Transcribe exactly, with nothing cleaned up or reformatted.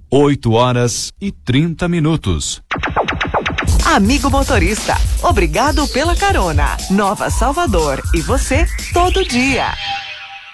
oito horas e trinta minutos. Amigo motorista, obrigado pela carona. Nova Salvador e você todo dia.